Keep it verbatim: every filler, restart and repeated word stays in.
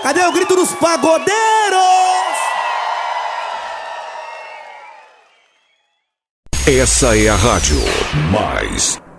Cadê o grito dos pagodeiros? Essa é a rádio mais